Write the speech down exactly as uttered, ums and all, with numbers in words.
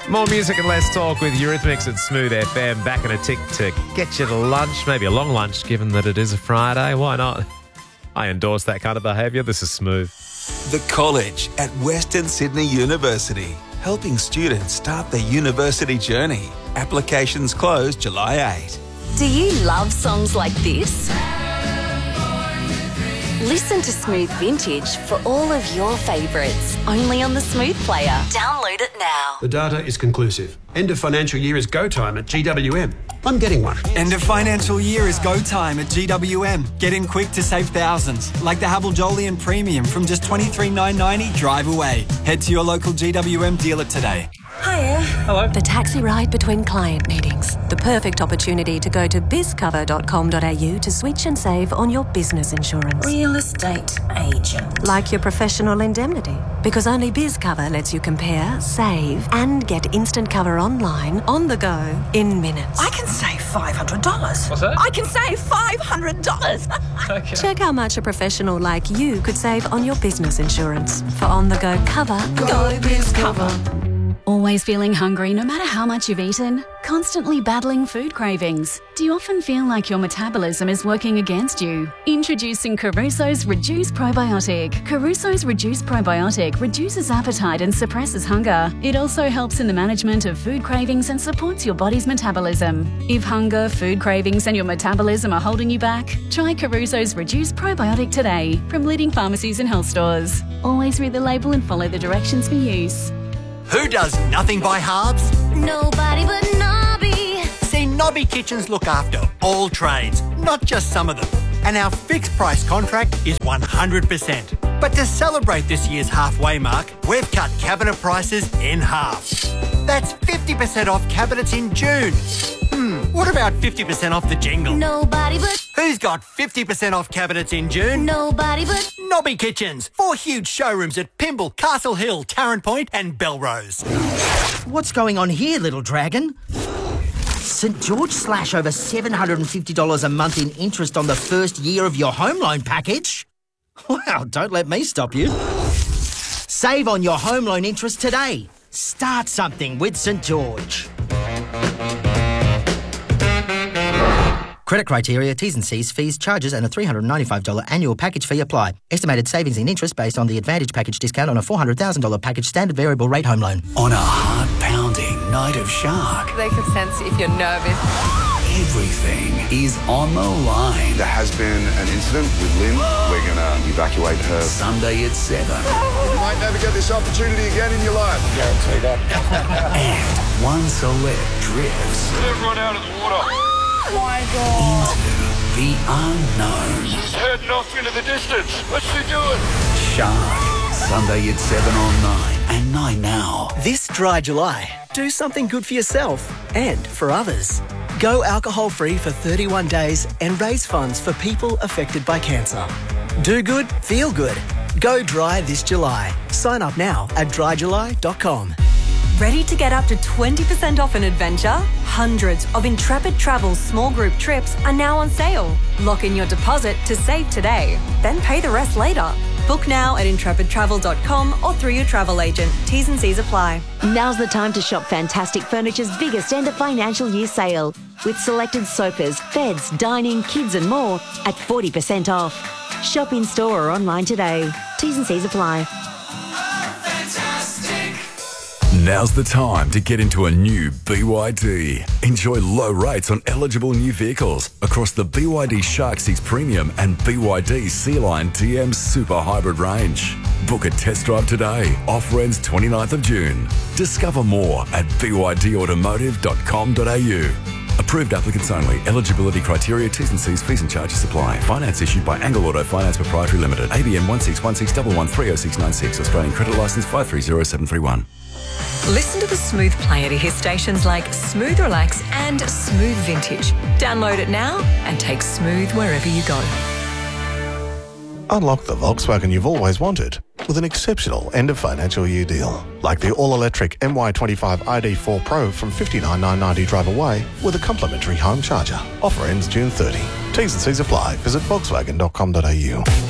More music and less talk with Eurythmics at Smooth F M. Back in a tick to get you to lunch, maybe a long lunch, given that it is a Friday. Why not? I endorse that kind of behaviour. This is Smooth. The College at Western Sydney University, helping students start their university journey. Applications close July eighth. Do you love songs like this? Listen to Smooth Vintage for all of your favourites, only on the Smooth player. Download it now. The data is conclusive. End of financial year is go time at G W M. I'm getting one. End of financial year is go time at G W M. Get in quick to save thousands, like the Havel Jolyon Premium from just twenty-three thousand nine hundred ninety. Drive away. Head to your local G W M dealer today. Hiya. Hello. The taxi ride between client meetings. The perfect opportunity to go to biz cover dot com dot a u to switch and save on your business insurance. Real estate agent. Like your professional indemnity. Because only BizCover lets you compare, save, and get instant cover online, on the go, in minutes. I can save five hundred dollars. What's that? I can save five hundred dollars. Okay. Check how much a professional like you could save on your business insurance. For on-the-go cover, go BizCover. Always feeling hungry no matter how much you've eaten? Constantly battling food cravings? Do you often feel like your metabolism is working against you? Introducing Caruso's Reduce Probiotic. Caruso's Reduce Probiotic reduces appetite and suppresses hunger. It also helps in the management of food cravings and supports your body's metabolism. If hunger, food cravings and your metabolism are holding you back, try Caruso's Reduce Probiotic today from leading pharmacies and health stores. Always read the label and follow the directions for use. Who does nothing by halves? Nobody but Nobby. See, Nobby Kitchens look after all trades, not just some of them. And our fixed price contract is one hundred percent. But to celebrate this year's halfway mark, we've cut cabinet prices in half. That's fifty percent off cabinets in June. Hmm, what about fifty percent off the jingle? Nobody but... Who's got fifty percent off cabinets in June? Nobody but... Nobby Kitchens. Four huge showrooms at Pymble, Castle Hill, Tarrant Point and Belrose. What's going on here, little dragon? St George slash over seven hundred fifty dollars a month in interest on the first year of your home loan package? Wow, don't let me stop you. Save on your home loan interest today. Start something with St George. Credit criteria, T's and C's, fees, charges and a three hundred ninety-five dollars annual package fee apply. Estimated savings in interest based on the Advantage package discount on a four hundred thousand dollars package standard variable rate home loan. On a heart-pounding night of shark, they could sense if you're nervous. Everything is on the line. There has been an incident with Lynn. We're going to evacuate her. Sunday at seven. You might never get this opportunity again in your life. Guarantee that. And one celeb drifts. Get everyone out of the water. Oh my God. Into the unknown. She's heading off into the distance. What's she doing? Shark. Sunday at seven on nine and nine now. This dry July, do something good for yourself and for others. Go alcohol-free for thirty-one days and raise funds for people affected by cancer. Do good, feel good. Go dry this July. Sign up now at dry july dot com. Ready to get up to twenty percent off an adventure? Hundreds of Intrepid Travel's small group trips are now on sale. Lock in your deposit to save today, then pay the rest later. Book now at intrepid travel dot com or through your travel agent. T's and C's apply. Now's the time to shop Fantastic Furniture's biggest end of financial year sale. With selected sofas, beds, dining, kids and more at forty percent off. Shop in store or online today. T's and C's apply. Now's the time to get into a new B Y D. Enjoy low rates on eligible new vehicles across the B Y D Shark six Premium and B Y D Sea-Line T M Super Hybrid range. Book a test drive today. Offer ends twenty-ninth of June. Discover more at b y d automotive dot com dot a u. Approved applicants only. Eligibility criteria, T's and C's, fees and charges apply. Finance issued by Angle Auto Finance Proprietary Limited. A B N one six one six one one three oh six nine six. Australian credit licence five three zero seven three one. Listen to the Smooth player to hear stations like Smooth Relax and Smooth Vintage. Download it now and take Smooth wherever you go. Unlock the Volkswagen you've always wanted with an exceptional end of financial year deal. Like the all-electric M Y twenty-five I D four Pro from fifty-nine thousand nine hundred ninety drive away with a complimentary home charger. Offer ends June thirtieth. T's and C's apply. Visit volkswagen dot com dot a u.